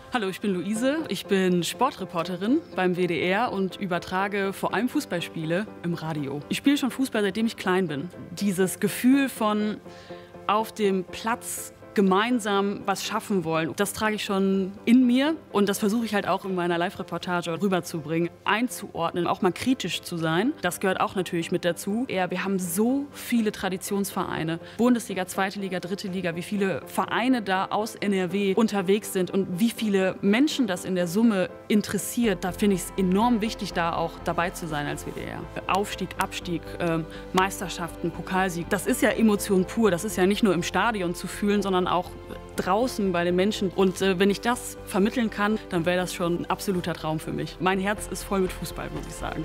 Hallo, ich bin Luise. Ich bin Sportreporterin beim WDR und übertrage vor allem Fußballspiele im Radio. Ich spiele schon Fußball, seitdem ich klein bin. Dieses Gefühl von auf dem Platz gemeinsam was schaffen wollen, das trage ich schon in mir und das versuche ich halt auch in meiner Live-Reportage rüberzubringen, einzuordnen, auch mal kritisch zu sein. Das gehört auch natürlich mit dazu. Wir haben so viele Traditionsvereine, Bundesliga, Zweite Liga, Dritte Liga, wie viele Vereine da aus NRW unterwegs sind und wie viele Menschen das in der Summe interessiert. Da finde ich es enorm wichtig, da auch dabei zu sein als WDR. Aufstieg, Abstieg, Meisterschaften, Pokalsieg, das ist ja Emotion pur. Das ist ja nicht nur im Stadion zu fühlen, sondern auch draußen bei den Menschen. Und wenn ich das vermitteln kann, dann wäre das schon ein absoluter Traum für mich. Mein Herz ist voll mit Fußball, muss ich sagen.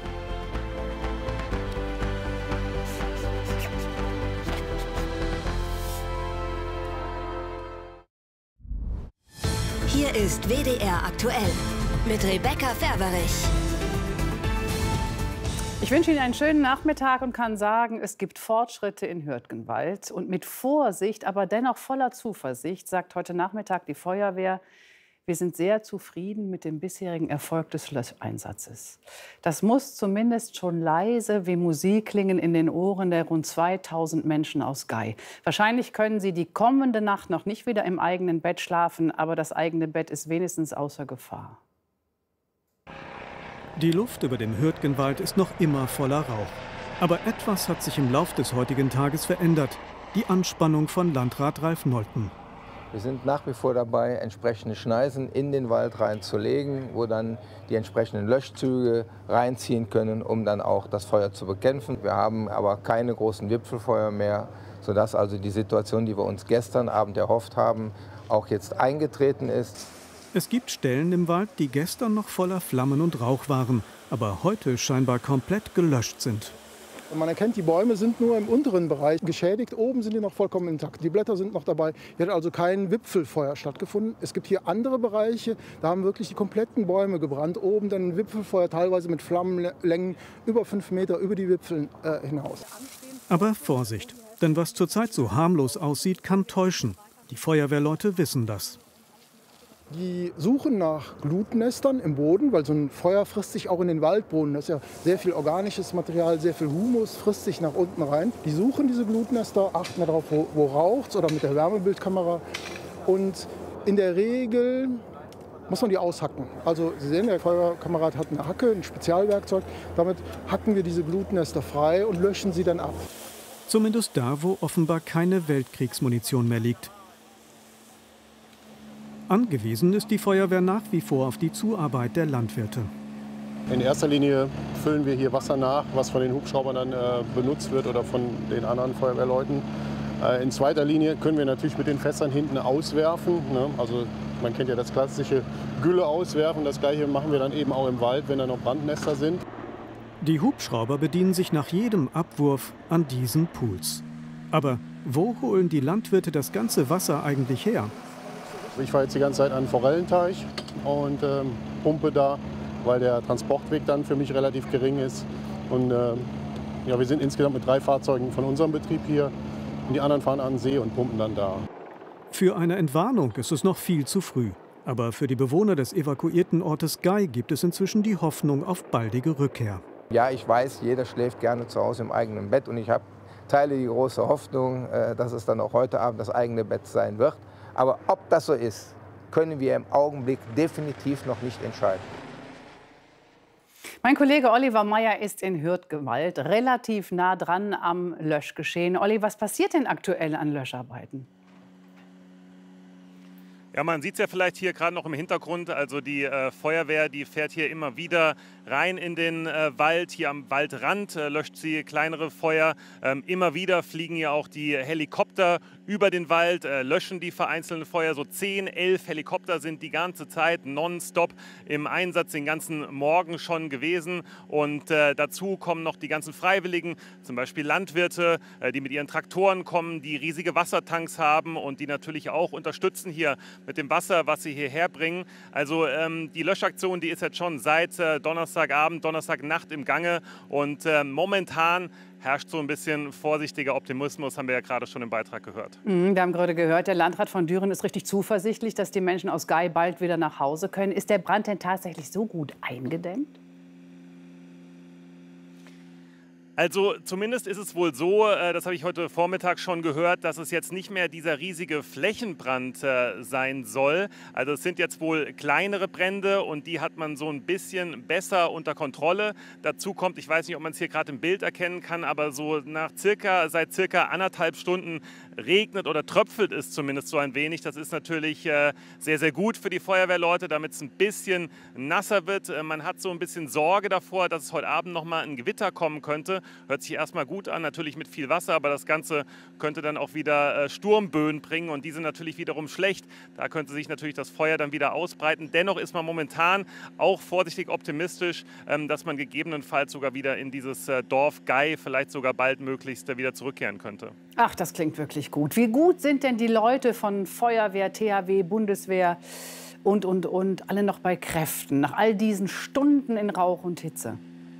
Hier ist WDR aktuell mit Rebecca Ferberich. Ich wünsche Ihnen einen schönen Nachmittag und kann sagen, es gibt Fortschritte in Hürtgenwald. Und mit Vorsicht, aber dennoch voller Zuversicht, sagt heute Nachmittag die Feuerwehr, wir sind sehr zufrieden mit dem bisherigen Erfolg des Löscheinsatzes. Das muss zumindest schon leise wie Musik klingen in den Ohren der rund 2000 Menschen aus Gau. Wahrscheinlich können sie die kommende Nacht noch nicht wieder im eigenen Bett schlafen, aber das eigene Bett ist wenigstens außer Gefahr. Die Luft über dem Hürtgenwald ist noch immer voller Rauch. Aber etwas hat sich im Lauf des heutigen Tages verändert. Die Anspannung von Landrat Ralf Nolten. Wir sind nach wie vor dabei, entsprechende Schneisen in den Wald reinzulegen, wo dann die entsprechenden Löschzüge reinziehen können, um dann auch das Feuer zu bekämpfen. Wir haben aber keine großen Wipfelfeuer mehr, sodass also die Situation, die wir uns gestern Abend erhofft haben, auch jetzt eingetreten ist. Es gibt Stellen im Wald, die gestern noch voller Flammen und Rauch waren, aber heute scheinbar komplett gelöscht sind. Man erkennt, die Bäume sind nur im unteren Bereich geschädigt, oben sind die noch vollkommen intakt. Die Blätter sind noch dabei. Hier hat also kein Wipfelfeuer stattgefunden. Es gibt hier andere Bereiche, da haben wirklich die kompletten Bäume gebrannt. Oben dann ein Wipfelfeuer, teilweise mit Flammenlängen über 5 Meter über die Wipfel hinaus. Aber Vorsicht, denn was zurzeit so harmlos aussieht, kann täuschen. Die Feuerwehrleute wissen das. Die suchen nach Glutnestern im Boden, weil so ein Feuer frisst sich auch in den Waldboden. Das ist ja sehr viel organisches Material, sehr viel Humus, frisst sich nach unten rein. Die suchen diese Glutnester, achten darauf, wo raucht es oder mit der Wärmebildkamera. Und in der Regel muss man die aushacken. Also Sie sehen, der Feuerwehrkamerad hat eine Hacke, ein Spezialwerkzeug. Damit hacken wir diese Glutnester frei und löschen sie dann ab. Zumindest da, wo offenbar keine Weltkriegsmunition mehr liegt. Angewiesen ist die Feuerwehr nach wie vor auf die Zuarbeit der Landwirte. In erster Linie füllen wir hier Wasser nach, was von den Hubschraubern dann benutzt wird oder von den anderen Feuerwehrleuten. In zweiter Linie können wir natürlich mit den Fässern hinten auswerfen. Ne? Also man kennt ja das klassische Gülle auswerfen. Das gleiche machen wir dann eben auch im Wald, wenn da noch Brandnester sind. Die Hubschrauber bedienen sich nach jedem Abwurf an diesen Pools. Aber wo holen die Landwirte das ganze Wasser eigentlich her? Ich fahre jetzt die ganze Zeit an den Forellenteich und pumpe da, weil der Transportweg dann für mich relativ gering ist. Und ja, wir sind insgesamt mit 3 Fahrzeugen von unserem Betrieb hier. Und die anderen fahren an den See und pumpen dann da. Für eine Entwarnung ist es noch viel zu früh. Aber für die Bewohner des evakuierten Ortes Gau gibt es inzwischen die Hoffnung auf baldige Rückkehr. Ja, ich weiß, jeder schläft gerne zu Hause im eigenen Bett. Und ich teile die große Hoffnung, dass es dann auch heute Abend das eigene Bett sein wird. Aber ob das so ist, können wir im Augenblick definitiv noch nicht entscheiden. Mein Kollege Oliver Meyer ist in Hürtgenwald, relativ nah dran am Löschgeschehen. Olli, was passiert denn aktuell an Löscharbeiten? Ja, man sieht es ja vielleicht hier gerade noch im Hintergrund. Also die Feuerwehr, die fährt hier immer wieder rein in den Wald. Hier am Waldrand löscht sie kleinere Feuer. Immer wieder fliegen ja auch die Helikopter über den Wald, löschen die vereinzelten Feuer. So 10, 11 Helikopter sind die ganze Zeit nonstop im Einsatz, den ganzen Morgen schon gewesen. Und dazu kommen noch die ganzen Freiwilligen, zum Beispiel Landwirte, die mit ihren Traktoren kommen, die riesige Wassertanks haben und die natürlich auch unterstützen hier mit dem Wasser, was sie hierher bringen. Also die Löschaktion, die ist jetzt schon seit Donnerstagabend, Donnerstagnacht im Gange und momentan herrscht so ein bisschen vorsichtiger Optimismus, haben wir ja gerade schon im Beitrag gehört. Wir haben gerade gehört, der Landrat von Düren ist richtig zuversichtlich, dass die Menschen aus Gei bald wieder nach Hause können. Ist der Brand denn tatsächlich so gut eingedämmt? Also zumindest ist es wohl so, das habe ich heute Vormittag schon gehört, dass es jetzt nicht mehr dieser riesige Flächenbrand sein soll. Also es sind jetzt wohl kleinere Brände und die hat man so ein bisschen besser unter Kontrolle. Dazu kommt, ich weiß nicht, ob man es hier gerade im Bild erkennen kann, aber so seit circa 1,5 Stunden regnet oder tröpfelt es zumindest so ein wenig. Das ist natürlich sehr, sehr gut für die Feuerwehrleute, damit es ein bisschen nasser wird. Man hat so ein bisschen Sorge davor, dass es heute Abend noch mal ein Gewitter kommen könnte. Hört sich erstmal gut an, natürlich mit viel Wasser, aber das Ganze könnte dann auch wieder Sturmböen bringen und die sind natürlich wiederum schlecht. Da könnte sich natürlich das Feuer dann wieder ausbreiten. Dennoch ist man momentan auch vorsichtig optimistisch, dass man gegebenenfalls sogar wieder in dieses Dorf Gei vielleicht sogar baldmöglichst wieder zurückkehren könnte. Ach, das klingt wirklich gut. Wie gut sind denn die Leute von Feuerwehr, THW, Bundeswehr und, alle noch bei Kräften, nach all diesen Stunden in Rauch und Hitze?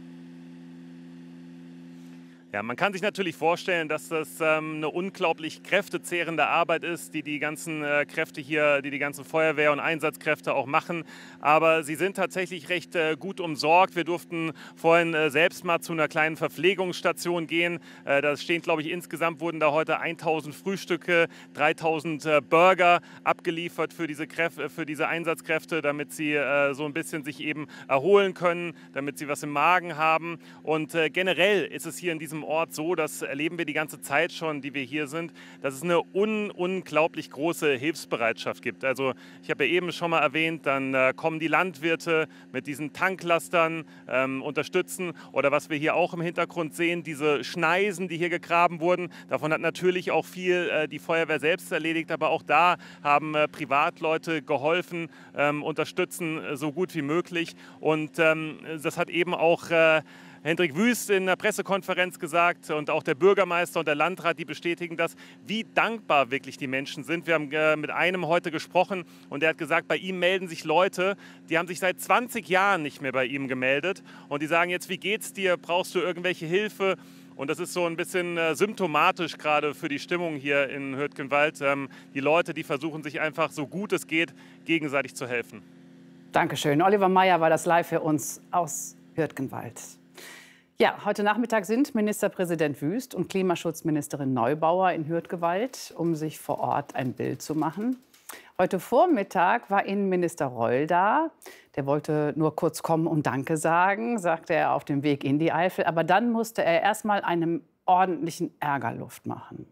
Ja, man kann sich natürlich vorstellen, dass das eine unglaublich kräftezehrende Arbeit ist, die ganzen Kräfte hier, die ganzen Feuerwehr- und Einsatzkräfte auch machen. Aber sie sind tatsächlich recht gut umsorgt. Wir durften vorhin selbst mal zu einer kleinen Verpflegungsstation gehen. Da stehen, glaube ich, insgesamt wurden da heute 1000 Frühstücke, 3000 Burger abgeliefert für diese Einsatzkräfte, damit sie so ein bisschen sich eben erholen können, damit sie was im Magen haben. Und generell ist es hier in diesem Ort so, das erleben wir die ganze Zeit schon, die wir hier sind, dass es eine unglaublich große Hilfsbereitschaft gibt. Also ich habe ja eben schon mal erwähnt, dann kommen die Landwirte mit diesen Tanklastern unterstützen oder was wir hier auch im Hintergrund sehen, diese Schneisen, die hier gegraben wurden. Davon hat natürlich auch viel die Feuerwehr selbst erledigt, aber auch da haben Privatleute geholfen, unterstützen so gut wie möglich und das hat eben auch Hendrik Wüst in der Pressekonferenz gesagt und auch der Bürgermeister und der Landrat, die bestätigen das, wie dankbar wirklich die Menschen sind. Wir haben mit einem heute gesprochen und der hat gesagt, bei ihm melden sich Leute, die haben sich seit 20 Jahren nicht mehr bei ihm gemeldet und die sagen jetzt, wie geht's dir, brauchst du irgendwelche Hilfe? Und das ist so ein bisschen symptomatisch gerade für die Stimmung hier in Hürtgenwald. Die Leute, die versuchen sich einfach so gut es geht, gegenseitig zu helfen. Dankeschön. Oliver Meyer war das live für uns aus Hürtgenwald. Ja, heute Nachmittag sind Ministerpräsident Wüst und Klimaschutzministerin Neubauer in Hürtgenwald, um sich vor Ort ein Bild zu machen. Heute Vormittag war Innenminister Reul da. Der wollte nur kurz kommen und Danke sagen, sagte er auf dem Weg in die Eifel. Aber dann musste er erst mal einem ordentlichen Ärger Luft machen.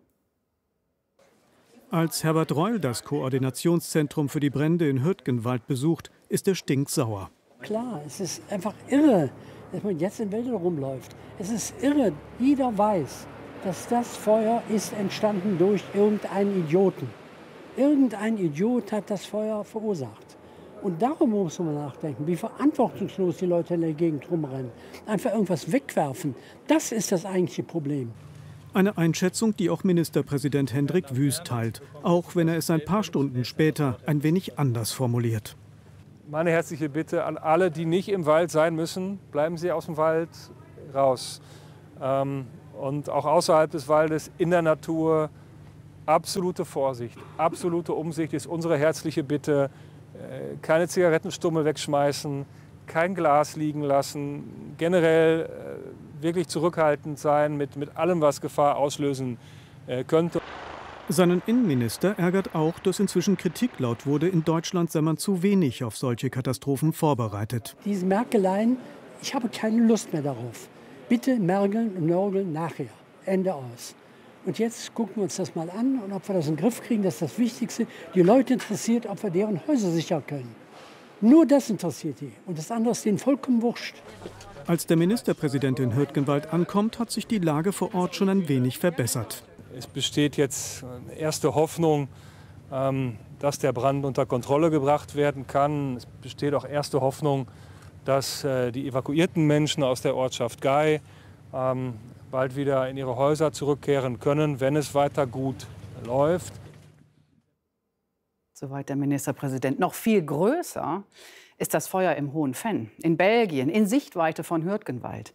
Als Herbert Reul das Koordinationszentrum für die Brände in Hürtgenwald besucht, ist er stinksauer. Klar, es ist einfach irre, dass man jetzt in Wäldern rumläuft. Es ist irre. Jeder weiß, dass das Feuer ist entstanden durch irgendeinen Idioten. Irgendein Idiot hat das Feuer verursacht. Und darum muss man nachdenken, wie verantwortungslos die Leute in der Gegend rumrennen. Einfach irgendwas wegwerfen. Das ist das eigentliche Problem. Eine Einschätzung, die auch Ministerpräsident Hendrik Wüst teilt, auch wenn er es ein paar Stunden später ein wenig anders formuliert. Meine herzliche Bitte an alle, die nicht im Wald sein müssen, bleiben Sie aus dem Wald raus. Und auch außerhalb des Waldes, in der Natur, absolute Vorsicht, absolute Umsicht ist unsere herzliche Bitte. Keine Zigarettenstummel wegschmeißen, kein Glas liegen lassen, generell wirklich zurückhaltend sein mit allem, was Gefahr auslösen könnte. Seinen Innenminister ärgert auch, dass inzwischen Kritik laut wurde, in Deutschland sei man zu wenig auf solche Katastrophen vorbereitet. Diese Merkeleien, ich habe keine Lust mehr darauf. Bitte mergeln und nörgeln nachher. Ende aus. Und jetzt gucken wir uns das mal an und ob wir das in den Griff kriegen, das ist das Wichtigste. Die Leute interessiert, ob wir deren Häuser sichern können. Nur das interessiert die. Und das andere ist denen vollkommen wurscht. Als der Ministerpräsident in Hürtgenwald ankommt, hat sich die Lage vor Ort schon ein wenig verbessert. Es besteht jetzt erste Hoffnung, dass der Brand unter Kontrolle gebracht werden kann. Es besteht auch erste Hoffnung, dass die evakuierten Menschen aus der Ortschaft Gei bald wieder in ihre Häuser zurückkehren können, wenn es weiter gut läuft. Soweit der Ministerpräsident. Noch viel größer ist das Feuer im Hohen Venn, in Belgien, in Sichtweite von Hürtgenwald.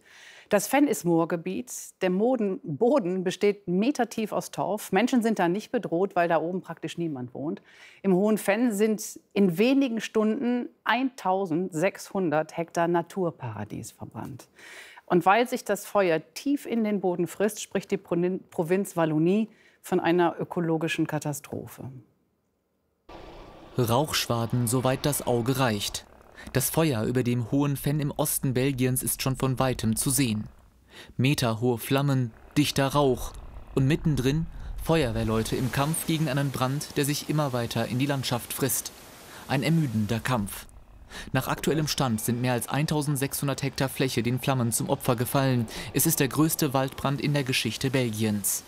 Das Fenn ist Moorgebiet. Der Boden besteht metertief aus Torf. Menschen sind da nicht bedroht, weil da oben praktisch niemand wohnt. Im Hohen Fenn sind in wenigen Stunden 1600 Hektar Naturparadies verbrannt. Und weil sich das Feuer tief in den Boden frisst, spricht die Provinz Wallonie von einer ökologischen Katastrophe. Rauchschwaden, soweit das Auge reicht. Das Feuer über dem Hohen Fenn im Osten Belgiens ist schon von weitem zu sehen. Meterhohe Flammen, dichter Rauch und mittendrin Feuerwehrleute im Kampf gegen einen Brand, der sich immer weiter in die Landschaft frisst. Ein ermüdender Kampf. Nach aktuellem Stand sind mehr als 1600 Hektar Fläche den Flammen zum Opfer gefallen. Es ist der größte Waldbrand in der Geschichte Belgiens.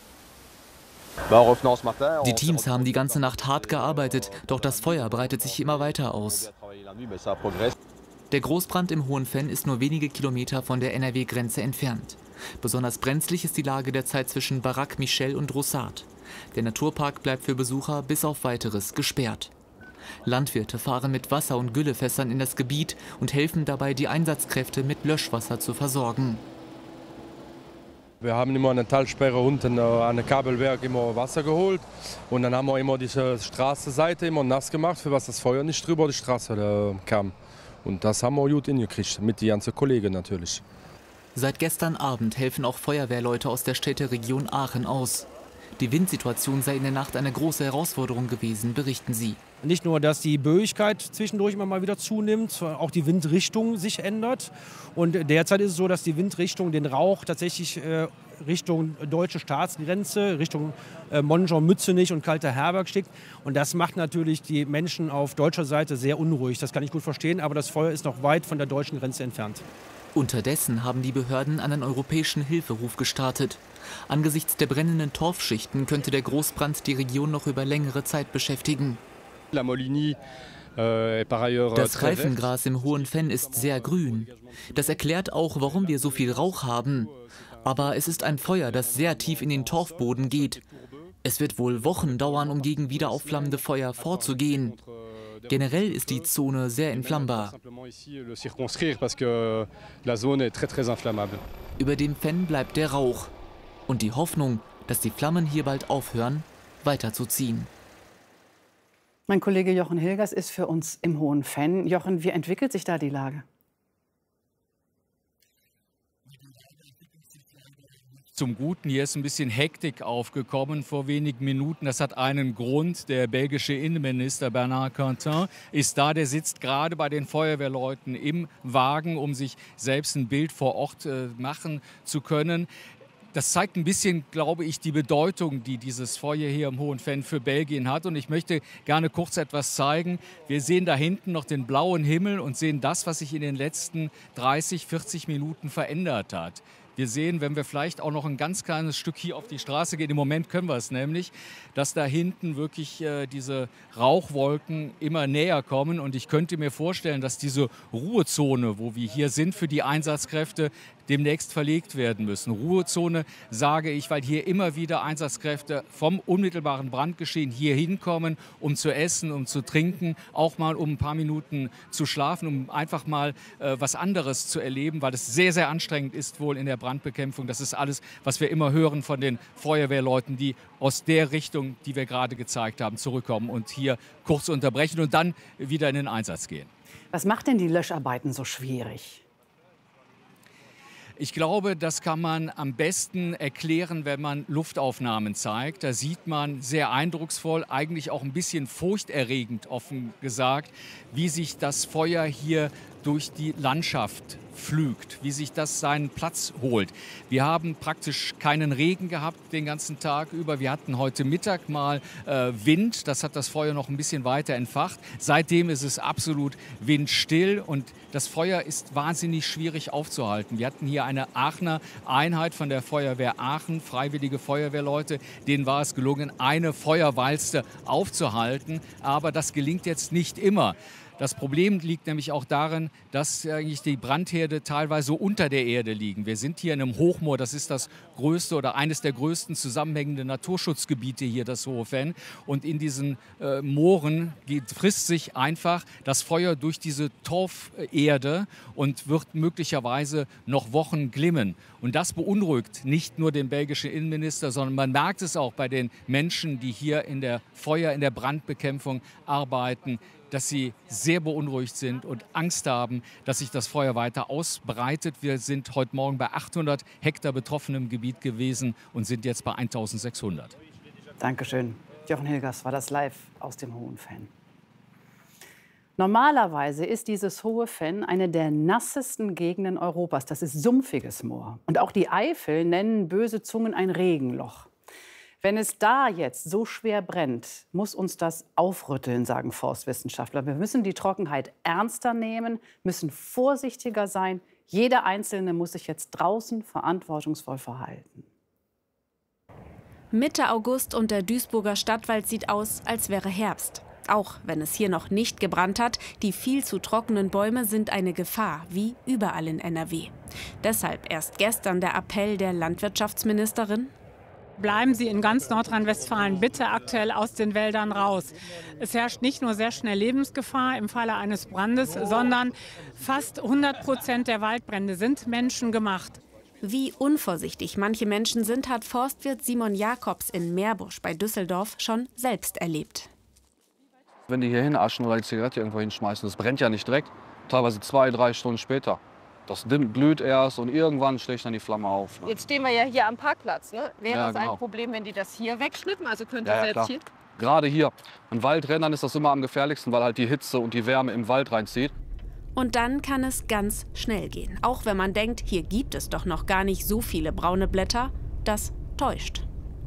Die Teams haben die ganze Nacht hart gearbeitet, doch das Feuer breitet sich immer weiter aus. Der Großbrand im Hohen Fenn ist nur wenige Kilometer von der NRW-Grenze entfernt. Besonders brenzlig ist die Lage derzeit zwischen Baraque Michel und Roussat. Der Naturpark bleibt für Besucher bis auf Weiteres gesperrt. Landwirte fahren mit Wasser- und Güllefässern in das Gebiet und helfen dabei, die Einsatzkräfte mit Löschwasser zu versorgen. Wir haben immer eine Talsperre unten an dem Kabelwerk immer Wasser geholt und dann haben wir immer diese Straßenseite immer nass gemacht, für was das Feuer nicht drüber die Straße kam. Und das haben wir gut hingekriegt, mit den ganzen Kollegen natürlich. Seit gestern Abend helfen auch Feuerwehrleute aus der Städteregion Aachen aus. Die Windsituation sei in der Nacht eine große Herausforderung gewesen, berichten sie. Nicht nur, dass die Böigkeit zwischendurch immer mal wieder zunimmt, auch die Windrichtung sich ändert. Und derzeit ist es so, dass die Windrichtung den Rauch tatsächlich Richtung deutsche Staatsgrenze, Richtung Monschau-Mützenich und Kalter-Herberg schickt. Und das macht natürlich die Menschen auf deutscher Seite sehr unruhig. Das kann ich gut verstehen, aber das Feuer ist noch weit von der deutschen Grenze entfernt. Unterdessen haben die Behörden einen europäischen Hilferuf gestartet. Angesichts der brennenden Torfschichten könnte der Großbrand die Region noch über längere Zeit beschäftigen. Das Reifengras im Hohen Fenn ist sehr grün. Das erklärt auch, warum wir so viel Rauch haben. Aber es ist ein Feuer, das sehr tief in den Torfboden geht. Es wird wohl Wochen dauern, um gegen wieder aufflammende Feuer vorzugehen. Generell ist die Zone sehr entflammbar. Über dem Fenn bleibt der Rauch und die Hoffnung, dass die Flammen hier bald aufhören, weiterzuziehen. Mein Kollege Jochen Hilgers ist für uns im Hohen Fenn. Jochen, wie entwickelt sich da die Lage? Zum Guten, hier ist ein bisschen Hektik aufgekommen vor wenigen Minuten. Das hat einen Grund. Der belgische Innenminister Bernard Quentin ist da. Der sitzt gerade bei den Feuerwehrleuten im Wagen, um sich selbst ein Bild vor Ort machen zu können. Das zeigt ein bisschen, glaube ich, die Bedeutung, die dieses Feuer hier im Hohen Fenn für Belgien hat. Und ich möchte gerne kurz etwas zeigen. Wir sehen da hinten noch den blauen Himmel und sehen das, was sich in den letzten 30, 40 Minuten verändert hat. Wir sehen, wenn wir vielleicht auch noch ein ganz kleines Stück hier auf die Straße gehen, im Moment können wir es nämlich, dass da hinten wirklich diese Rauchwolken immer näher kommen. Und ich könnte mir vorstellen, dass diese Ruhezone, wo wir hier sind für die Einsatzkräfte, demnächst verlegt werden müssen. Ruhezone sage ich, weil hier immer wieder Einsatzkräfte vom unmittelbaren Brandgeschehen hier hinkommen, um zu essen, um zu trinken, auch mal um ein paar Minuten zu schlafen, um einfach mal was anderes zu erleben, weil es sehr, sehr anstrengend ist wohl in der Brandbekämpfung. Das ist alles, was wir immer hören von den Feuerwehrleuten, die aus der Richtung, die wir gerade gezeigt haben, zurückkommen und hier kurz unterbrechen und dann wieder in den Einsatz gehen. Was macht denn die Löscharbeiten so schwierig? Ich glaube, das kann man am besten erklären, wenn man Luftaufnahmen zeigt. Da sieht man sehr eindrucksvoll, eigentlich auch ein bisschen furchterregend, offen gesagt, wie sich das Feuer hier durch die Landschaft pflügt, wie sich das seinen Platz holt. Wir haben praktisch keinen Regen gehabt den ganzen Tag über. Wir hatten heute Mittag mal Wind, das hat das Feuer noch ein bisschen weiter entfacht. Seitdem ist es absolut windstill und das Feuer ist wahnsinnig schwierig aufzuhalten. Wir hatten hier eine Aachener Einheit von der Feuerwehr Aachen, freiwillige Feuerwehrleute, denen war es gelungen, eine Feuerwalze aufzuhalten, aber das gelingt jetzt nicht immer. Das Problem liegt nämlich auch darin, dass eigentlich die Brandherde teilweise unter der Erde liegen. Wir sind hier in einem Hochmoor, das ist das größte oder eines der größten zusammenhängenden Naturschutzgebiete hier, das Hohe Venn. Und in diesen Mooren frisst sich einfach das Feuer durch diese Torferde und wird möglicherweise noch Wochen glimmen. Und das beunruhigt nicht nur den belgischen Innenminister, sondern man merkt es auch bei den Menschen, die hier in der Brandbekämpfung arbeiten, dass sie sehr beunruhigt sind und Angst haben, dass sich das Feuer weiter ausbreitet. Wir sind heute Morgen bei 800 Hektar betroffenem Gebiet gewesen und sind jetzt bei 1600. Dankeschön. Jochen Hilgers war das live aus dem Hohen Venn. Normalerweise ist dieses Hohe Venn eine der nassesten Gegenden Europas. Das ist sumpfiges Moor. Und auch die Eifel nennen böse Zungen ein Regenloch. Wenn es da jetzt so schwer brennt, muss uns das aufrütteln, sagen Forstwissenschaftler. Wir müssen die Trockenheit ernster nehmen, müssen vorsichtiger sein. Jeder Einzelne muss sich jetzt draußen verantwortungsvoll verhalten. Mitte August und der Duisburger Stadtwald sieht aus, als wäre Herbst. Auch wenn es hier noch nicht gebrannt hat, die viel zu trockenen Bäume sind eine Gefahr, wie überall in NRW. Deshalb erst gestern der Appell der Landwirtschaftsministerin: Bleiben Sie in ganz Nordrhein-Westfalen bitte aktuell aus den Wäldern raus. Es herrscht nicht nur sehr schnell Lebensgefahr im Falle eines Brandes, sondern fast 100% der Waldbrände sind menschengemacht. Wie unvorsichtig manche Menschen sind, hat Forstwirt Simon Jakobs in Meerbusch bei Düsseldorf schon selbst erlebt. Wenn die hier hinaschen oder die Zigarette irgendwo hinschmeißen, das brennt ja nicht direkt, teilweise 2-3 Stunden später. Das glüht erst und irgendwann schlägt dann die Flamme auf. Jetzt stehen wir ja hier am Parkplatz. Ne? Wäre ja, es ein Problem, wenn die das hier wegschnippen? Also könnte ja, selbst klar. hier... Gerade hier. An Waldrändern ist das immer am gefährlichsten, weil halt die Hitze und die Wärme im Wald reinzieht. Und dann kann es ganz schnell gehen. Auch wenn man denkt, hier gibt es doch noch gar nicht so viele braune Blätter, das täuscht.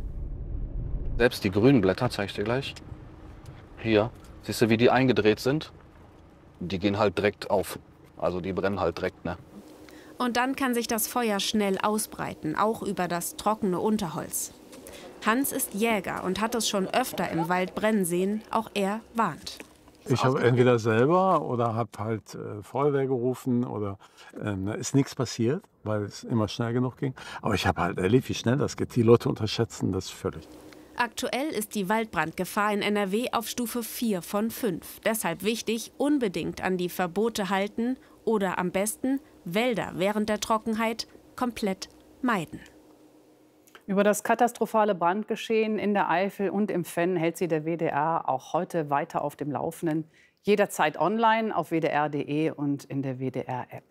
Selbst die grünen Blätter, zeige ich dir gleich. Hier, siehst du, wie die eingedreht sind? Die gehen halt direkt auf. Also die brennen halt direkt, ne? Und dann kann sich das Feuer schnell ausbreiten, auch über das trockene Unterholz. Hans ist Jäger und hat es schon öfter im Wald brennen sehen. Auch er warnt. Ich habe entweder selber oder habe halt Feuerwehr gerufen oder ist nichts passiert, weil es immer schnell genug ging. Aber ich habe halt erlebt, wie schnell das geht. Die Leute unterschätzen das völlig. Aktuell ist die Waldbrandgefahr in NRW auf Stufe 4 von 5. Deshalb wichtig, unbedingt an die Verbote halten oder am besten Wälder während der Trockenheit komplett meiden. Über das katastrophale Brandgeschehen in der Eifel und im Venn hält Sie der WDR auch heute weiter auf dem Laufenden. Jederzeit online auf wdr.de und in der WDR-App.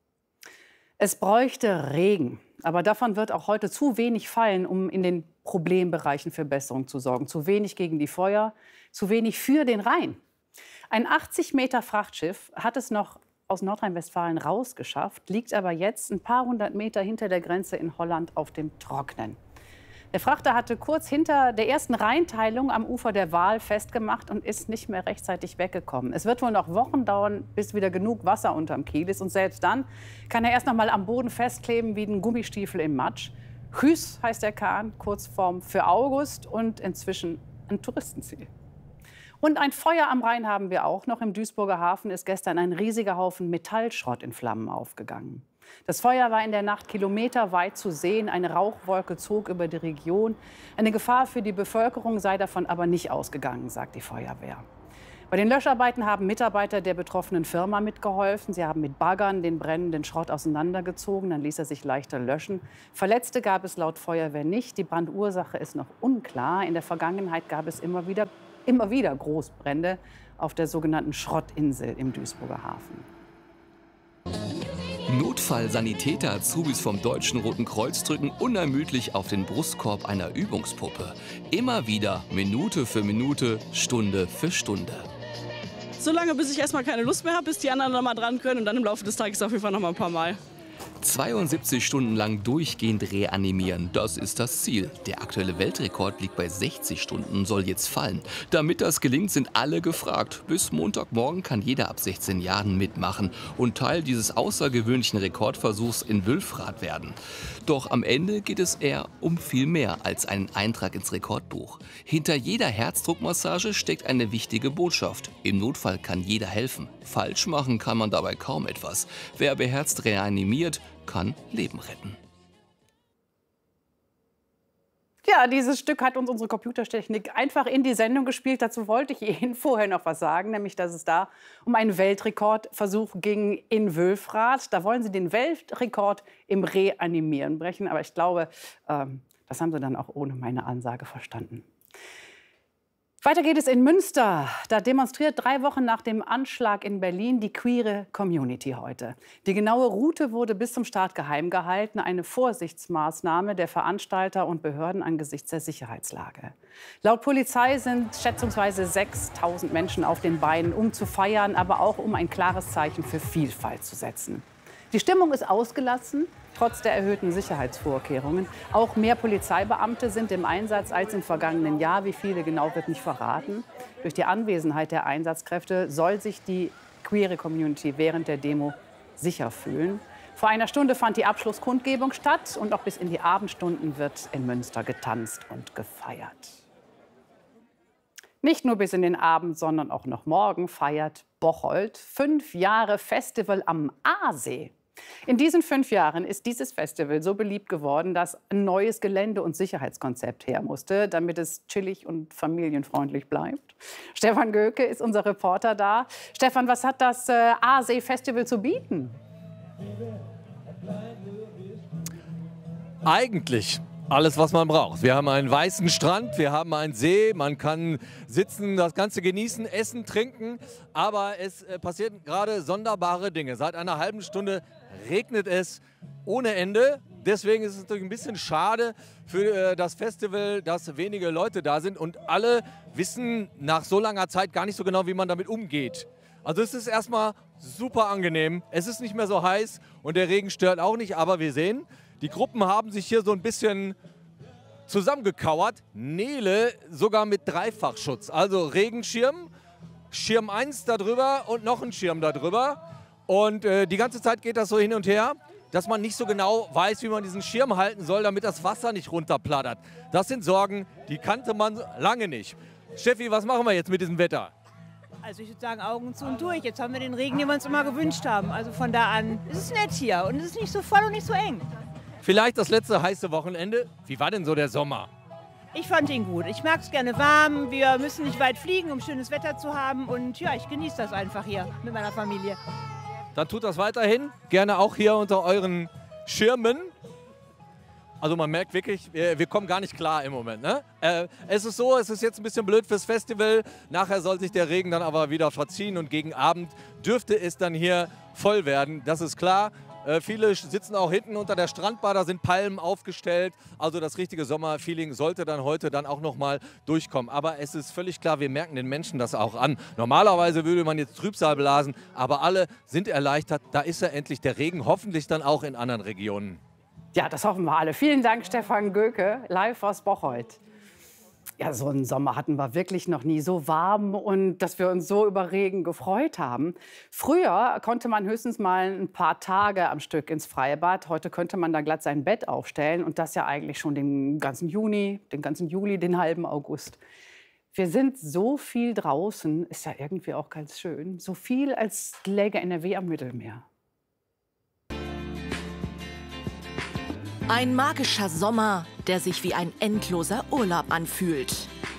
Es bräuchte Regen, aber davon wird auch heute zu wenig fallen, um in den Problembereichen für Besserung zu sorgen. Zu wenig gegen die Feuer, zu wenig für den Rhein. Ein 80 Meter Frachtschiff hat es noch aus Nordrhein-Westfalen rausgeschafft, liegt aber jetzt ein paar hundert Meter hinter der Grenze in Holland auf dem Trocknen. Der Frachter hatte kurz hinter der ersten Rheinteilung am Ufer der Waal festgemacht und ist nicht mehr rechtzeitig weggekommen. Es wird wohl noch Wochen dauern, bis wieder genug Wasser unterm Kiel ist. Und selbst dann kann er erst noch mal am Boden festkleben wie ein Gummistiefel im Matsch. Hüß heißt der Kahn, Kurzform für August und inzwischen ein Touristenziel. Und ein Feuer am Rhein haben wir auch noch. Im Duisburger Hafen ist gestern ein riesiger Haufen Metallschrott in Flammen aufgegangen. Das Feuer war in der Nacht kilometerweit zu sehen. Eine Rauchwolke zog über die Region. Eine Gefahr für die Bevölkerung sei davon aber nicht ausgegangen, sagt die Feuerwehr. Bei den Löscharbeiten haben Mitarbeiter der betroffenen Firma mitgeholfen. Sie haben mit Baggern den brennenden Schrott auseinandergezogen. Dann ließ er sich leichter löschen. Verletzte gab es laut Feuerwehr nicht. Die Brandursache ist noch unklar. In der Vergangenheit gab es immer wieder Großbrände auf der sogenannten Schrottinsel im Duisburger Hafen. Notfallsanitäter Azubis vom Deutschen Roten Kreuz drücken unermüdlich auf den Brustkorb einer Übungspuppe. Immer wieder, Minute für Minute, Stunde für Stunde. So lange, bis ich erstmal keine Lust mehr habe, bis die anderen noch mal dran können und dann im Laufe des Tages auf jeden Fall noch mal ein paar Mal. 72 Stunden lang durchgehend reanimieren, das ist das Ziel. Der aktuelle Weltrekord liegt bei 60 Stunden, soll jetzt fallen. Damit das gelingt, sind alle gefragt. Bis Montagmorgen kann jeder ab 16 Jahren mitmachen und Teil dieses außergewöhnlichen Rekordversuchs in Wülfrath werden. Doch am Ende geht es eher um viel mehr als einen Eintrag ins Rekordbuch. Hinter jeder Herzdruckmassage steckt eine wichtige Botschaft. Im Notfall kann jeder helfen. Falsch machen kann man dabei kaum etwas. Wer beherzt reanimiert, kann Leben retten. Ja, dieses Stück hat uns unsere Computertechnik einfach in die Sendung gespielt. Dazu wollte ich Ihnen vorher noch was sagen, nämlich dass es da um einen Weltrekordversuch ging in Wülfrath. Da wollen Sie den Weltrekord im Reanimieren brechen. Aber ich glaube, das haben Sie dann auch ohne meine Ansage verstanden. Weiter geht es in Münster. Da demonstriert 3 Wochen nach dem Anschlag in Berlin die queere Community heute. Die genaue Route wurde bis zum Start geheim gehalten. Eine Vorsichtsmaßnahme der Veranstalter und Behörden angesichts der Sicherheitslage. Laut Polizei sind schätzungsweise 6.000 Menschen auf den Beinen, um zu feiern, aber auch um ein klares Zeichen für Vielfalt zu setzen. Die Stimmung ist ausgelassen, trotz der erhöhten Sicherheitsvorkehrungen. Auch mehr Polizeibeamte sind im Einsatz als im vergangenen Jahr. Wie viele genau, wird nicht verraten. Durch die Anwesenheit der Einsatzkräfte soll sich die queere Community während der Demo sicher fühlen. Vor einer Stunde fand die Abschlusskundgebung statt und noch bis in die Abendstunden wird in Münster getanzt und gefeiert. Nicht nur bis in den Abend, sondern auch noch morgen feiert Bocholt 5 Jahre Festival am Aasee. In diesen 5 Jahren ist dieses Festival so beliebt geworden, dass ein neues Gelände- und Sicherheitskonzept her musste, damit es chillig und familienfreundlich bleibt. Stefan Göke ist unser Reporter da. Stefan, was hat das Aasee-Festival zu bieten? Eigentlich alles, was man braucht. Wir haben einen weißen Strand, wir haben einen See, man kann sitzen, das Ganze genießen, essen, trinken. Aber es passieren gerade sonderbare Dinge. Seit einer halben Stunde regnet es ohne Ende. Deswegen ist es natürlich ein bisschen schade für das Festival, dass wenige Leute da sind. Und alle wissen nach so langer Zeit gar nicht so genau, wie man damit umgeht. Also es ist erstmal super angenehm. Es ist nicht mehr so heiß und der Regen stört auch nicht. Aber wir sehen, die Gruppen haben sich hier so ein bisschen zusammengekauert. Nele sogar mit Dreifachschutz. Also Regenschirm, Schirm 1 darüber und noch ein Schirm darüber. Und die ganze Zeit geht das so hin und her, dass man nicht so genau weiß, wie man diesen Schirm halten soll, damit das Wasser nicht runterplattert. Das sind Sorgen, die kannte man lange nicht. Steffi, was machen wir jetzt mit diesem Wetter? Also ich würde sagen, Augen zu und durch. Jetzt haben wir den Regen, den wir uns immer gewünscht haben. Also von da an ist es nett hier und es ist nicht so voll und nicht so eng. Vielleicht das letzte heiße Wochenende. Wie war denn so der Sommer? Ich fand ihn gut. Ich mag es gerne warm. Wir müssen nicht weit fliegen, um schönes Wetter zu haben. Und ja, ich genieße das einfach hier mit meiner Familie. Dann tut das weiterhin. Gerne auch hier unter euren Schirmen. Also man merkt wirklich, wir kommen gar nicht klar im Moment. Ne? Es ist so, es ist jetzt ein bisschen blöd fürs Festival. Nachher soll sich der Regen dann aber wieder verziehen und gegen Abend dürfte es dann hier voll werden. Das ist klar. Viele sitzen auch hinten unter der Strandbar, da sind Palmen aufgestellt. Also das richtige Sommerfeeling sollte dann heute dann auch noch mal durchkommen. Aber es ist völlig klar, wir merken den Menschen das auch an. Normalerweise würde man jetzt Trübsal blasen, aber alle sind erleichtert. Da ist ja endlich der Regen, hoffentlich dann auch in anderen Regionen. Ja, das hoffen wir alle. Vielen Dank, Stefan Göke, live aus Bocholt. Ja, so einen Sommer hatten wir wirklich noch nie, so warm und dass wir uns so über Regen gefreut haben. Früher konnte man höchstens mal ein paar Tage am Stück ins Freibad. Heute könnte man da glatt sein Bett aufstellen und das ja eigentlich schon den ganzen Juni, den ganzen Juli, den halben August. Wir sind so viel draußen, ist ja irgendwie auch ganz schön. So viel, als läge NRW am Mittelmeer. Ein magischer Sommer, der sich wie ein endloser Urlaub anfühlt.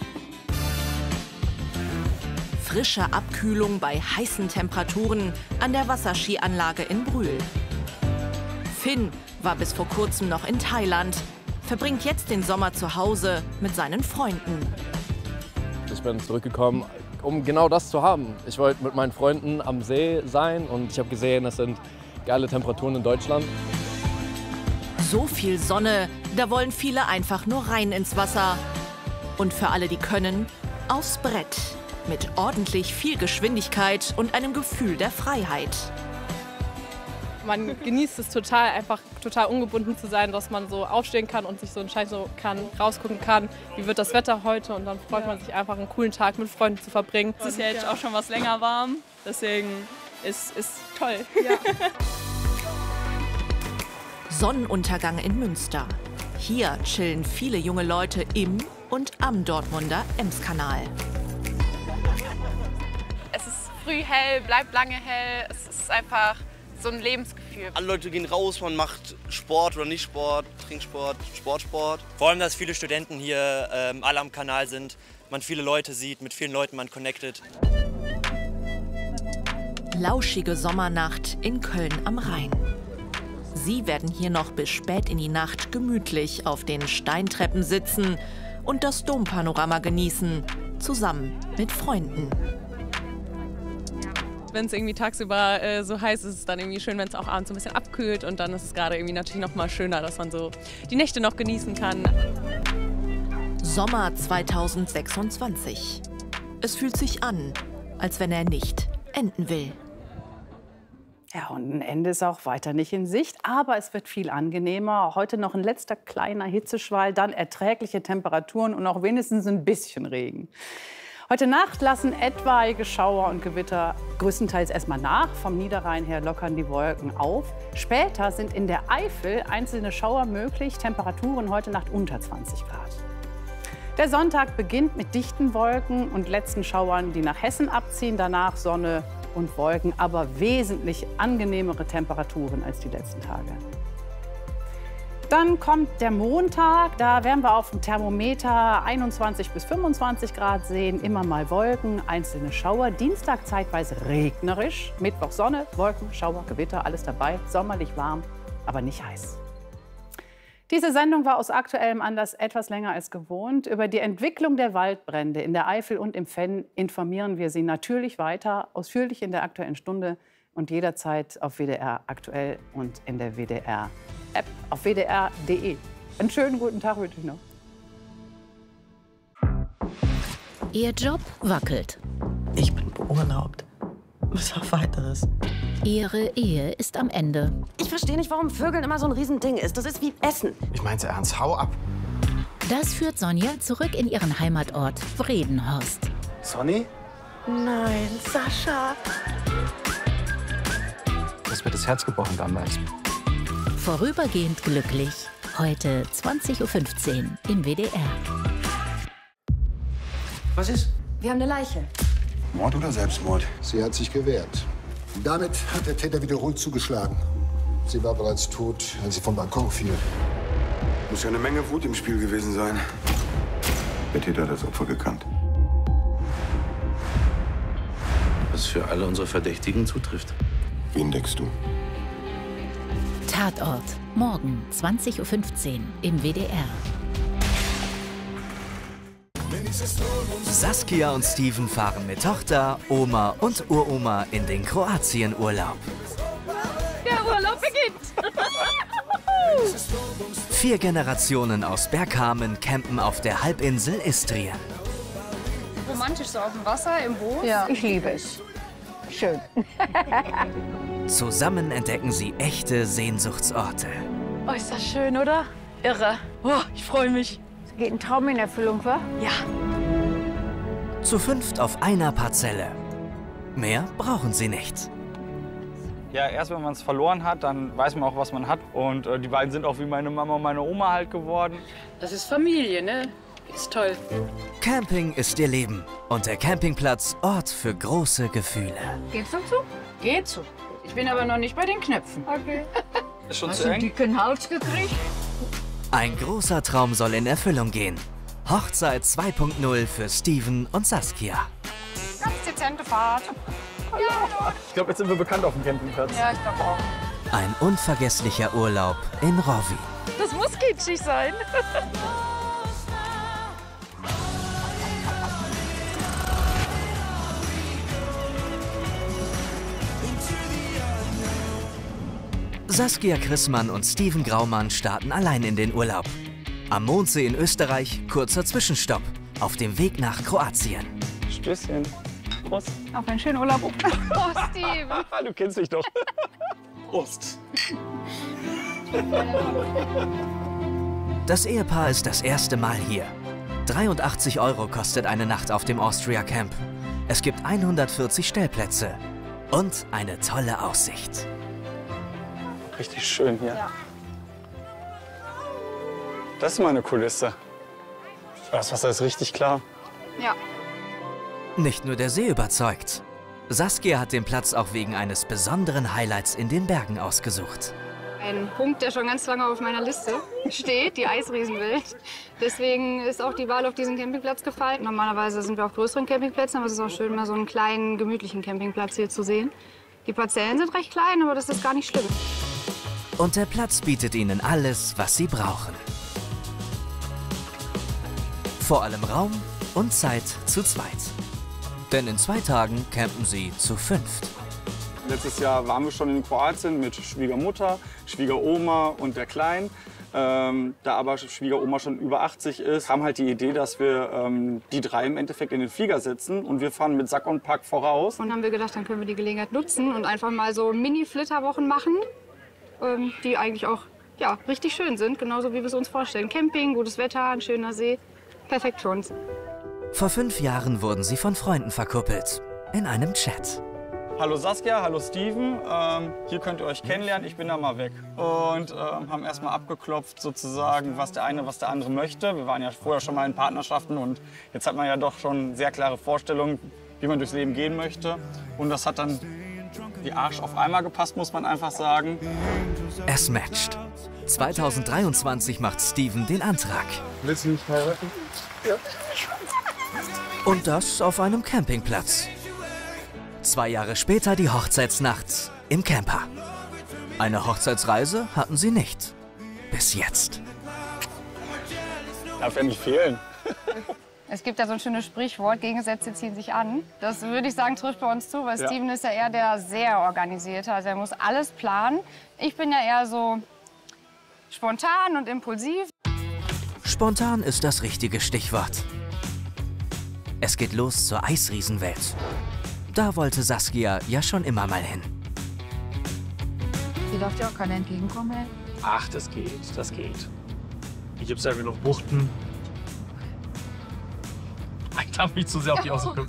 Frische Abkühlung bei heißen Temperaturen an der Wasserskianlage in Brühl. Finn war bis vor kurzem noch in Thailand, verbringt jetzt den Sommer zu Hause mit seinen Freunden. Ich bin zurückgekommen, um genau das zu haben. Ich wollte mit meinen Freunden am See sein und ich habe gesehen, es sind geile Temperaturen in Deutschland. So viel Sonne, da wollen viele einfach nur rein ins Wasser. Und für alle, die können, aufs Brett. Mit ordentlich viel Geschwindigkeit und einem Gefühl der Freiheit. Man genießt es total, einfach total ungebunden zu sein, dass man so aufstehen kann und sich so entscheiden kann, rausgucken kann, wie wird das Wetter heute, und dann freut man sich einfach, einen coolen Tag mit Freunden zu verbringen. Es ist ja jetzt auch schon was länger warm, deswegen ist toll. Ja. Sonnenuntergang in Münster. Hier chillen viele junge Leute im und am Dortmunder Emskanal. Es ist früh hell, bleibt lange hell. Es ist einfach so ein Lebensgefühl. Alle Leute gehen raus, man macht Sport oder nicht Sport, Trinksport, Sportsport. Vor allem, dass viele Studenten hier alle am Kanal sind, man viele Leute sieht, mit vielen Leuten man connectet. Lauschige Sommernacht in Köln am Rhein. Sie werden hier noch bis spät in die Nacht gemütlich auf den Steintreppen sitzen und das Dompanorama genießen, zusammen mit Freunden. Wenn es irgendwie tagsüber so heiß ist, ist es dann irgendwie schön, wenn es auch abends so ein bisschen abkühlt, und dann ist es gerade irgendwie natürlich noch mal schöner, dass man so die Nächte noch genießen kann. Sommer 2026. Es fühlt sich an, als wenn er nicht enden will. Ja, und ein Ende ist auch weiter nicht in Sicht, aber es wird viel angenehmer. Heute noch ein letzter kleiner Hitzeschwall, dann erträgliche Temperaturen und auch wenigstens ein bisschen Regen. Heute Nacht lassen etwaige Schauer und Gewitter größtenteils erstmal nach. Vom Niederrhein her lockern die Wolken auf. Später sind in der Eifel einzelne Schauer möglich. Temperaturen heute Nacht unter 20 Grad. Der Sonntag beginnt mit dichten Wolken und letzten Schauern, die nach Hessen abziehen. Danach Sonne und Wolken, aber wesentlich angenehmere Temperaturen als die letzten Tage. Dann kommt der Montag, da werden wir auf dem Thermometer 21 bis 25 Grad sehen, immer mal Wolken, einzelne Schauer. Dienstag zeitweise regnerisch, Mittwoch Sonne, Wolken, Schauer, Gewitter, alles dabei, sommerlich warm, aber nicht heiß. Diese Sendung war aus aktuellem Anlass etwas länger als gewohnt. Über die Entwicklung der Waldbrände in der Eifel und im Venn informieren wir Sie natürlich weiter, ausführlich in der Aktuellen Stunde und jederzeit auf WDR aktuell und in der WDR-App auf wdr.de. Einen schönen guten Tag wünsche ich noch. Ihr Job wackelt. Ich bin beurlaubt. Was auch weiteres. Ihre Ehe ist am Ende. Ich verstehe nicht, warum Vögeln immer so ein Riesending ist. Das ist wie Essen. Ich meinte ernst, hau ab. Das führt Sonja zurück in ihren Heimatort Vredenhorst. Sonny? Nein, Sascha. Das wird das Herz gebrochen damals. Vorübergehend glücklich. Heute 20:15 Uhr im WDR. Was ist? Wir haben eine Leiche. Mord oder Selbstmord? Sie hat sich gewehrt. Damit hat der Täter wiederholt zugeschlagen. Sie war bereits tot, als sie vom Balkon fiel. Muss ja eine Menge Wut im Spiel gewesen sein. Der Täter hat das Opfer gekannt. Was für alle unsere Verdächtigen zutrifft. Wen deckst du? Tatort. Morgen 20:15 Uhr im WDR. Saskia und Steven fahren mit Tochter, Oma und Uroma in den Kroatienurlaub. Der Urlaub beginnt! 4 Generationen aus Bergkamen campen auf der Halbinsel Istrien. Romantisch so auf dem Wasser, im Boot. Ja, ich liebe es. Schön. Zusammen entdecken sie echte Sehnsuchtsorte. Oh, ist das schön, oder? Irre. Oh, ich freue mich. Es geht ein Traum in Erfüllung, wa? Ja. Zu 5 auf einer Parzelle. Mehr brauchen sie nicht. Ja, erst wenn man es verloren hat, dann weiß man auch, was man hat. Und die beiden sind auch wie meine Mama und meine Oma halt geworden. Das ist Familie, ne? Ist toll. Camping ist ihr Leben und der Campingplatz Ort für große Gefühle. Geht's noch zu? Geht so. Ich bin aber noch nicht bei den Knöpfen. Okay. Ist schon Hast zu du eng? einen dicken Hals gekriegt? Ein großer Traum soll in Erfüllung gehen. Hochzeit 2.0 für Steven und Saskia. Ganz dezente Fahrt. Ja, Ich glaube, jetzt sind wir bekannt auf dem Campingplatz. ja, ich glaube auch. Ein unvergesslicher Urlaub in Rovi. Das muss kitschig sein. Saskia Chrismann und Steven Graumann starten allein in den Urlaub. Am Mondsee in Österreich kurzer Zwischenstopp auf dem Weg nach Kroatien. Stößchen. Prost. Auf einen schönen Urlaub. Oh, Steven. Du kennst mich doch. Prost. Das Ehepaar ist das erste Mal hier. 83 € kostet eine Nacht auf dem Austria Camp. Es gibt 140 Stellplätze und eine tolle Aussicht. Richtig schön hier. Ja. Das ist meine Kulisse. Das Wasser ist richtig klar. Ja. Nicht nur der See überzeugt. Saskia hat den Platz auch wegen eines besonderen Highlights in den Bergen ausgesucht. Ein Punkt, der schon ganz lange auf meiner Liste steht, die Eisriesenwelt. Deswegen ist auch die Wahl auf diesen Campingplatz gefallen. Normalerweise sind wir auf größeren Campingplätzen, aber es ist auch schön, mal so einen kleinen, gemütlichen Campingplatz hier zu sehen. Die Parzellen sind recht klein, aber das ist gar nicht schlimm. Und der Platz bietet ihnen alles, was sie brauchen. Vor allem Raum und Zeit zu zweit. Denn in 2 Tagen campen sie zu 5. Letztes Jahr waren wir schon in Kroatien mit Schwiegermutter, Schwiegeroma und der Kleinen. Da aber Schwiegeroma schon über 80 ist, kam halt die Idee, dass wir die 3 im Endeffekt in den Flieger setzen und wir fahren mit Sack und Pack voraus. Und haben wir gedacht, dann können wir die Gelegenheit nutzen und einfach mal so Mini-Flitterwochen machen, die eigentlich auch ja, richtig schön sind, genauso wie wir es uns vorstellen. Camping, gutes Wetter, ein schöner See, perfekt für uns. Vor 5 Jahren wurden sie von Freunden verkuppelt, in einem Chat. Hallo Saskia, hallo Steven, hier könnt ihr euch kennenlernen, ich bin da mal weg. Und haben erstmal abgeklopft sozusagen, was der eine, was der andere möchte. Wir waren ja vorher schon mal in Partnerschaften und jetzt hat man ja doch schon sehr klare Vorstellungen, wie man durchs Leben gehen möchte. Und das hat dann die Arsch auf einmal gepasst, muss man einfach sagen. Es matcht. 2023 macht Steven den Antrag. Willst du mich heiraten? Ja. Und das auf einem Campingplatz. 2 Jahre später die Hochzeitsnacht im Camper. Eine Hochzeitsreise hatten sie nicht. Bis jetzt. Darf ja nicht fehlen. Es gibt ja so ein schönes Sprichwort, Gegensätze ziehen sich an. Das würde ich sagen, trifft bei uns zu, weil Ja. Steven ist ja eher der sehr Organisierte. Also er muss alles planen. Ich bin ja eher so spontan und impulsiv. Spontan ist das richtige Stichwort. Es geht los zur Eisriesenwelt. Da wollte Saskia ja schon immer mal hin. Hier darf dir auch keiner entgegenkommen. Ach, das geht, das geht. Hier gibt es ja genug Buchten. Ich darf nicht zu sehr auf die Außenklüppen.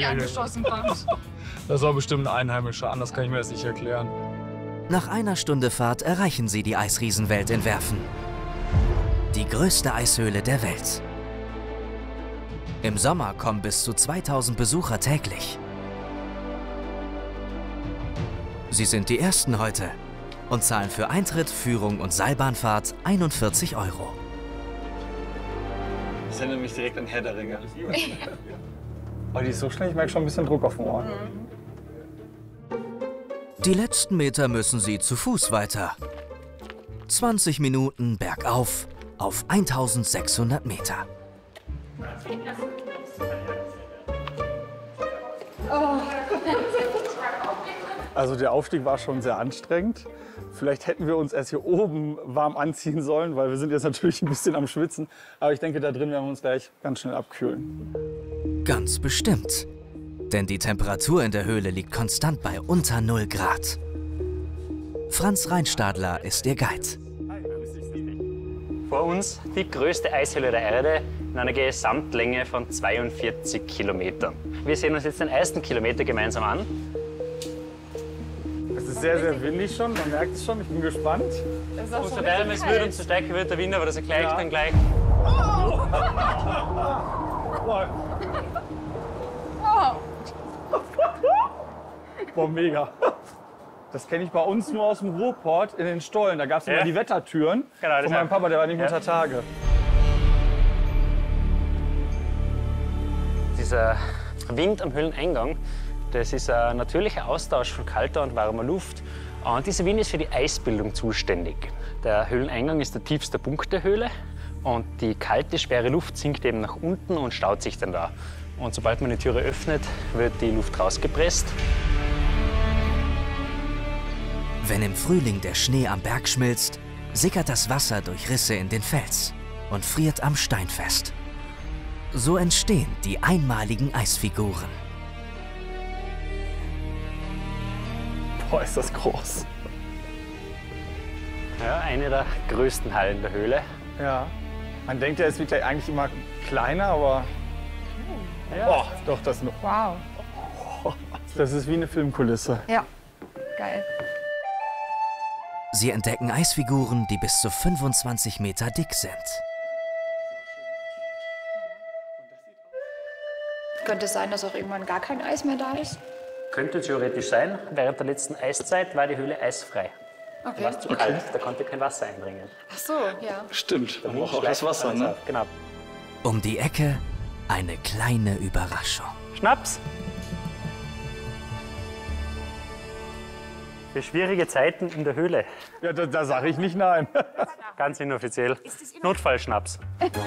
Das war bestimmt ein Einheimischer, anders kann ich mir das nicht erklären. Nach einer Stunde Fahrt erreichen sie die Eisriesenwelt in Werfen. Die größte Eishöhle der Welt. Im Sommer kommen bis zu 2000 Besucher täglich. Sie sind die Ersten heute und zahlen für Eintritt, Führung und Seilbahnfahrt 41 €. Ich erinnere mich direkt an Herr der Ringe. Oh, die ist so schnell, ich merke schon ein bisschen Druck auf dem Ohr. Die letzten Meter müssen sie zu Fuß weiter. 20 Minuten bergauf auf 1600 Meter. Also der Aufstieg war schon sehr anstrengend. Vielleicht hätten wir uns erst hier oben warm anziehen sollen, weil wir sind jetzt natürlich ein bisschen am Schwitzen. Aber ich denke, da drin werden wir uns gleich ganz schnell abkühlen. Ganz bestimmt. Denn die Temperatur in der Höhle liegt konstant bei unter 0 Grad. Franz Reinstadler ist ihr Guide. Vor uns die größte Eishöhle der Erde in einer Gesamtlänge von 42 Kilometern. Wir sehen uns jetzt den ersten Kilometer gemeinsam an. Es ist sehr, sehr windig schon, man merkt es schon, ich bin gespannt. Umso wärmer es wird, umso stärker wird der Wind, aber das erkläre ich dann gleich. Boah, mega. Das kenne ich bei uns nur aus dem Ruhrport in den Stollen. Da gab es immer die Wettertüren von meinem Papa, der war nicht unter Tage. Dieser Wind am Höhleneingang, das ist ein natürlicher Austausch von kalter und warmer Luft. Und dieser Wind ist für die Eisbildung zuständig. Der Höhleneingang ist der tiefste Punkt der Höhle und die kalte, schwere Luft sinkt eben nach unten und staut sich dann da. Und sobald man die Türe öffnet, wird die Luft rausgepresst. Wenn im Frühling der Schnee am Berg schmilzt, sickert das Wasser durch Risse in den Fels und friert am Stein fest. So entstehen die einmaligen Eisfiguren. Boah, ist das groß. Ja, eine der größten Hallen der Höhle. Ja. Man denkt ja, es wird ja eigentlich immer kleiner, aber. Ja. Oh, doch, das nur. Wow. Das ist wie eine Filmkulisse. Ja, geil. Sie entdecken Eisfiguren, die bis zu 25 Meter dick sind. Könnte es sein, dass auch irgendwann gar kein Eis mehr da ist? Könnte theoretisch sein. Während der letzten Eiszeit war die Höhle eisfrei. Okay. Da war es zu kalt, da konnte kein Wasser eindringen. Ach so, ja. Stimmt, da braucht auch das Wasser, ne? Genau. Um die Ecke eine kleine Überraschung. Schnaps! Für schwierige Zeiten in der Höhle. Ja, da sage ich nicht nein. Ganz inoffiziell. Notfallschnaps.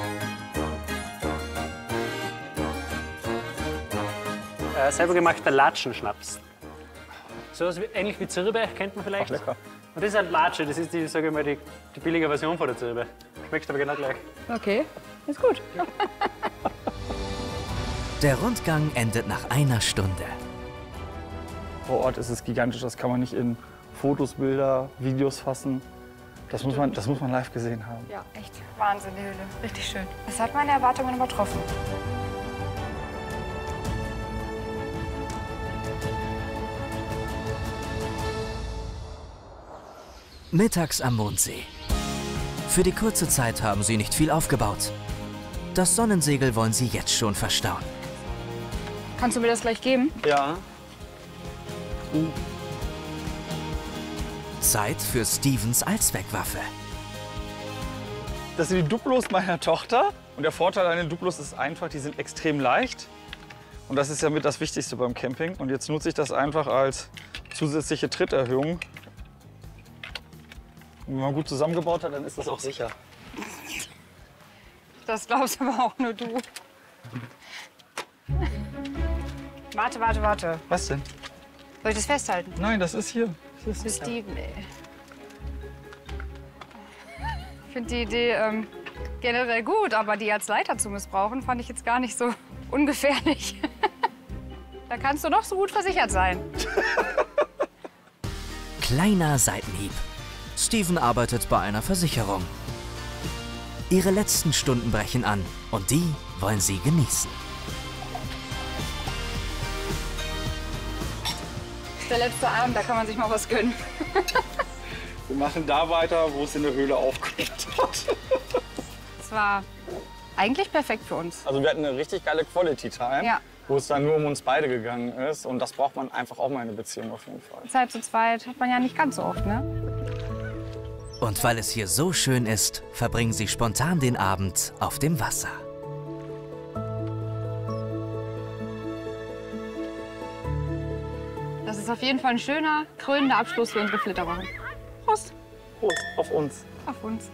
Selber gemachter Latschenschnaps. So was ähnlich wie Zirbe, kennt man vielleicht. Ach, lecker. Und das ist halt Latsche, das ist die, sage ich mal, die billige Version von der Zirbe. Schmeckt aber genau gleich. Okay, ist gut. Der Rundgang endet nach einer Stunde. Vor Ort ist es gigantisch, das kann man nicht in Fotos, Bilder, Videos fassen. Das muss man live gesehen haben. Ja, echt Wahnsinn, die Höhle. Richtig schön. Das hat meine Erwartungen übertroffen. Mittags am Mondsee. Für die kurze Zeit haben sie nicht viel aufgebaut. Das Sonnensegel wollen sie jetzt schon verstauen. Kannst du mir das gleich geben? Ja. Zeit für Stevens Allzweckwaffe. Das sind die Duplos meiner Tochter. Und der Vorteil an den Duplos ist einfach, die sind extrem leicht. Und das ist ja mit das Wichtigste beim Camping. Und jetzt nutze ich das einfach als zusätzliche Tritterhöhung. Und wenn man gut zusammengebaut hat, dann ist das auch sicher. Das glaubst aber auch nur du. Warte, warte, warte. Was denn? Soll ich das festhalten? Nein, das ist hier. Das ist Steven, ey. Ich finde die Idee generell gut, aber die als Leiter zu missbrauchen, fand ich jetzt gar nicht so ungefährlich. Da kannst du doch so gut versichert sein. Kleiner Seitenhieb. Steven arbeitet bei einer Versicherung. Ihre letzten Stunden brechen an und die wollen sie genießen. Das ist der letzte Abend, da kann man sich mal was gönnen. Wir machen da weiter, wo es in der Höhle aufgehört hat. Das war eigentlich perfekt für uns. Also wir hatten eine richtig geile Quality Time, Ja. wo es dann nur um uns beide gegangen ist. Und das braucht man einfach auch mal in einer Beziehung auf jeden Fall. Zeit zu zweit hat man ja nicht ganz so oft, ne? Und weil es hier so schön ist, verbringen sie spontan den Abend auf dem Wasser. Das ist auf jeden Fall ein schöner, krönender Abschluss für unsere Flitterwoche. Prost. Prost, auf uns. Auf uns.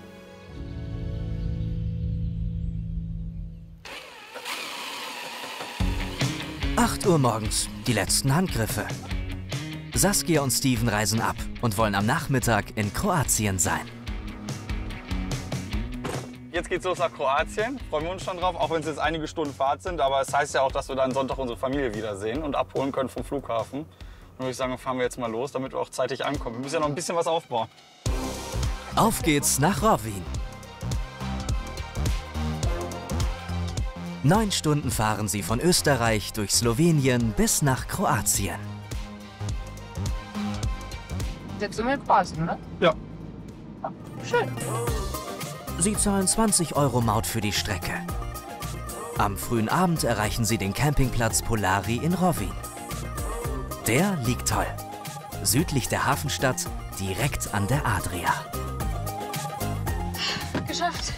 Acht Uhr morgens, die letzten Handgriffe. Saskia und Steven reisen ab und wollen am Nachmittag in Kroatien sein. Jetzt geht's los nach Kroatien. Freuen wir uns schon drauf, auch wenn es jetzt einige Stunden Fahrt sind. Aber es heißt ja auch, dass wir dann Sonntag unsere Familie wiedersehen und abholen können vom Flughafen. Und würde ich sagen, fahren wir jetzt mal los, damit wir auch zeitig ankommen. Wir müssen ja noch ein bisschen was aufbauen. Auf geht's nach Rovinj. 9 Stunden fahren sie von Österreich durch Slowenien bis nach Kroatien. Jetzt sind wir in Kroatien, ne? Ja. Schön. Sie zahlen 20 € Maut für die Strecke. Am frühen Abend erreichen sie den Campingplatz Polari in Rovinj. Der liegt toll. Südlich der Hafenstadt, direkt an der Adria. Geschafft.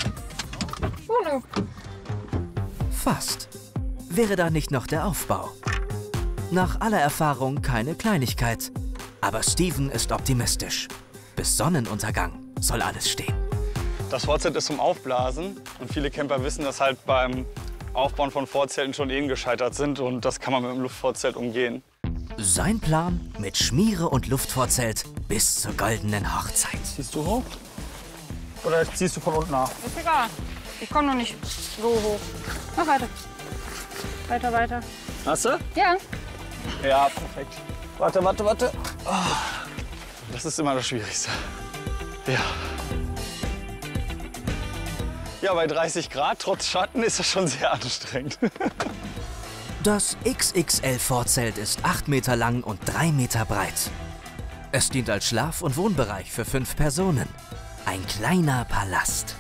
Fast. Wäre da nicht noch der Aufbau? Nach aller Erfahrung keine Kleinigkeit. Aber Steven ist optimistisch. Bis Sonnenuntergang soll alles stehen. Das Vorzelt ist zum Aufblasen. Und viele Camper wissen, dass halt beim Aufbauen von Vorzelten schon Ehen gescheitert sind. Und das kann man mit dem Luftvorzelt umgehen. Sein Plan mit Schmiere und Luftvorzelt bis zur goldenen Hochzeit. Ziehst du hoch? Oder ziehst du von unten nach? Ist egal. Ich komme noch nicht so hoch. Mach weiter. Weiter, weiter. Hast du? Ja. Ja, perfekt. Warte. Oh. Das ist immer das Schwierigste. Ja. Ja, bei 30 Grad trotz Schatten ist das schon sehr anstrengend. Das XXL-Vorzelt ist 8 Meter lang und 3 Meter breit. Es dient als Schlaf- und Wohnbereich für 5 Personen. Ein kleiner Palast.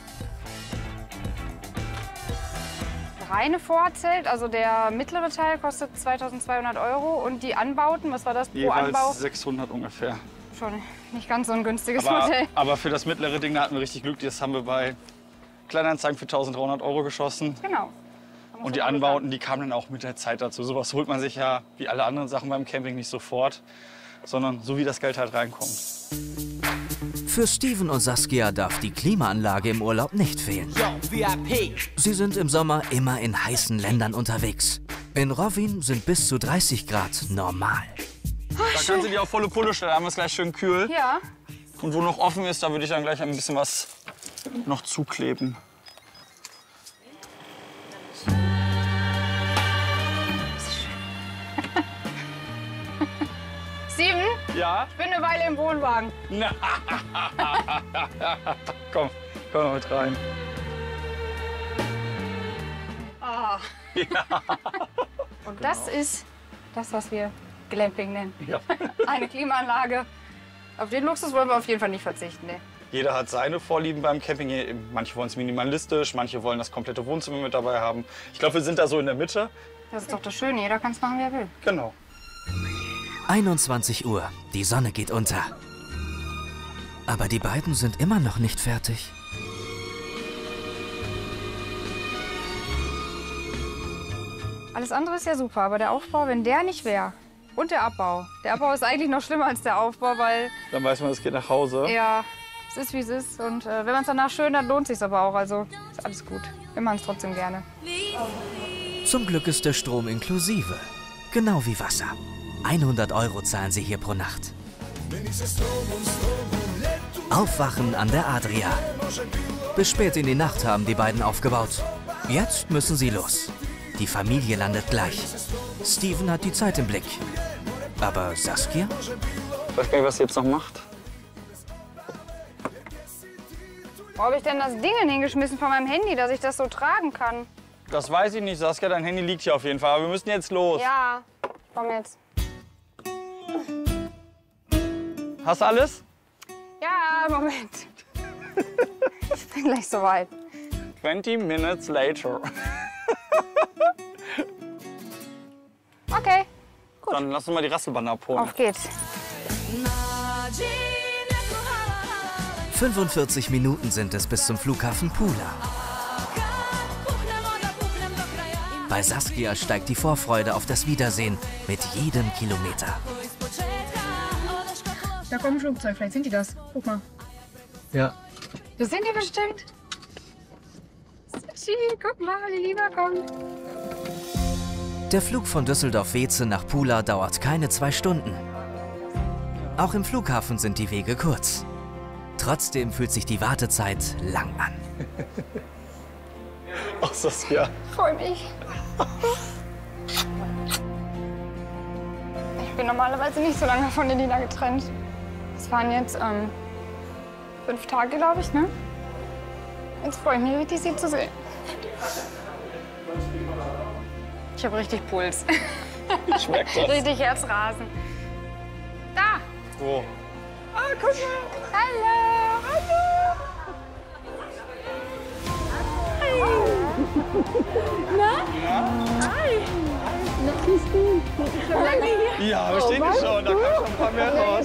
Reine Vorzelt, also der mittlere Teil kostet 2.200 € und die Anbauten, was war das pro Anbau? Jeweils 600 ungefähr. Schon nicht ganz so ein günstiges Modell. Aber für das mittlere Ding, da hatten wir richtig Glück. Das haben wir bei Kleinanzeigen für 1.300 € geschossen. Genau. Und die Anbauten, die kamen dann auch mit der Zeit dazu. Sowas holt man sich ja wie alle anderen Sachen beim Camping nicht sofort, sondern so wie das Geld halt reinkommt. Für Steven und Saskia darf die Klimaanlage im Urlaub nicht fehlen. Sie sind im Sommer immer in heißen Ländern unterwegs. In Rovinj sind bis zu 30 Grad normal. Da kannst du die auf volle Pulle stellen, da haben wir es gleich schön kühl. Ja. Und wo noch offen ist, da würde ich dann gleich ein bisschen was noch zukleben. Steven? Ja? Ich bin eine Weile im Wohnwagen. Komm mal mit rein. Ah. Ja. Und das ist das, was wir Glamping nennen. Ja. Eine Klimaanlage. Auf den Luxus wollen wir auf jeden Fall nicht verzichten. Ne? Jeder hat seine Vorlieben beim Camping. Manche wollen es minimalistisch, manche wollen das komplette Wohnzimmer mit dabei haben. Ich glaube, wir sind da so in der Mitte. Das ist doch das Schöne, jeder kann es machen, wie er will. Genau. 21 Uhr, die Sonne geht unter. Aber die beiden sind immer noch nicht fertig. Alles andere ist ja super, aber der Aufbau, wenn der nicht wäre. Und der Abbau. Der Abbau ist eigentlich noch schlimmer als der Aufbau, weil... Dann weiß man, es geht nach Hause. Ja, es ist, wie es ist. Und wenn man es danach schön hat, lohnt es sich aber auch. Also ist alles gut. Wir machen es trotzdem gerne. Zum Glück ist der Strom inklusive. Genau wie Wasser. 100 € zahlen sie hier pro Nacht. Aufwachen an der Adria. Bis spät in die Nacht haben die beiden aufgebaut. Jetzt müssen sie los. Die Familie landet gleich. Steven hat die Zeit im Blick. Aber Saskia? Ich weiß gar nicht, was sie jetzt noch macht. Wo habe ich denn das Ding hingeschmissen von meinem Handy, dass ich das so tragen kann? Das weiß ich nicht, Saskia. Dein Handy liegt hier auf jeden Fall. Aber wir müssen jetzt los. Ja, komm jetzt. Hast du alles? Ja, Moment. Ich bin gleich soweit. 20 minutes later. Okay, gut. Dann lass uns mal die Rasselbande abholen. Auf geht's. 45 Minuten sind es bis zum Flughafen Pula. Bei Saskia steigt die Vorfreude auf das Wiedersehen mit jedem Kilometer. Da kommt ein Flugzeug, vielleicht sind die das. Guck mal. Ja. Das sind die bestimmt. Sachi, guck mal, die Lieber kommt. Der Flug von Düsseldorf-Weeze nach Pula dauert keine 2 Stunden. Auch im Flughafen sind die Wege kurz. Trotzdem fühlt sich die Wartezeit lang an. Ach, Saskia. Freu mich. Ich bin normalerweise nicht so lange von Elina getrennt. Es waren jetzt 5 Tage, glaube ich, ne? Jetzt freue ich mich richtig, sie zu sehen. Ich habe richtig Puls. Ich merke das. Richtig Herzrasen. Da! Wo? Oh, guck mal. Hallo! Hallo! Na? Ja? Hi! Na, bist du? Schon lange hier? Ja, verstehe ich schon. Da kann schon ein paar mehr raus.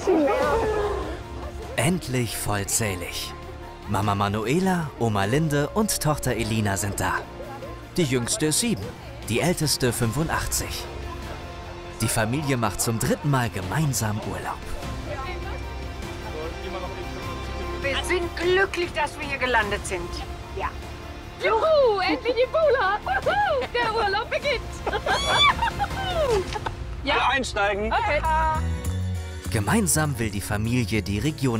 Endlich vollzählig. Mama Manuela, Oma Linde und Tochter Elina sind da. Die jüngste ist 7, die älteste 85. Die Familie macht zum 3. Mal gemeinsam Urlaub. Wir sind glücklich, dass wir hier gelandet sind. Ja. Juhu, endlich in Pula! Der Urlaub beginnt! Ja. Alle einsteigen. Okay. Gemeinsam will die Familie die Region